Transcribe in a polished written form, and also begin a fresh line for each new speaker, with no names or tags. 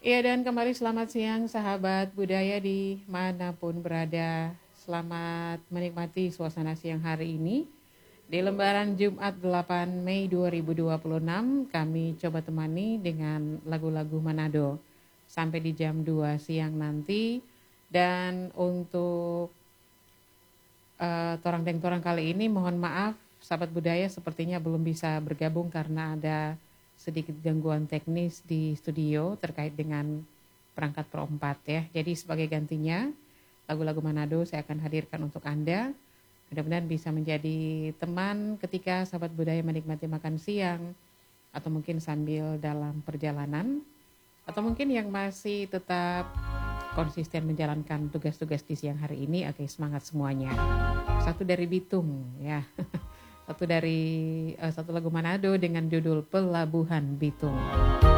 Iya dan kembali selamat siang sahabat budaya di manapun berada. Selamat menikmati suasana siang hari ini. Di lembaran Jumat 8 Mei 2026 kami coba temani dengan lagu-lagu Manado sampai di jam 2 siang nanti. Dan untuk Torang Deng Torang kali ini mohon maaf sahabat budaya sepertinya belum bisa bergabung karena ada sedikit gangguan teknis di studio terkait dengan perangkat Pro 4 ya. Jadi sebagai gantinya lagu-lagu Manado saya akan hadirkan untuk Anda. Mudah-mudahan bisa menjadi teman ketika sahabat budaya menikmati makan siang atau mungkin sambil dalam perjalanan atau mungkin yang masih tetap konsisten menjalankan tugas-tugas di siang hari ini. Oke, semangat semuanya. Satu dari Bitung ya. Satu lagu Manado dengan judul Pelabuhan Bitung.